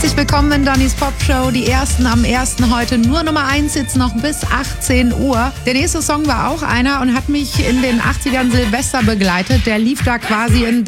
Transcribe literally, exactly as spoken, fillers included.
Herzlich willkommen in Dannys Pop Show. Die ersten am ersten heute nur Nummer eins, jetzt noch bis achtzehn Uhr. Der nächste Song war auch einer und hat mich in den achtzigern Silvester begleitet. Der lief da quasi in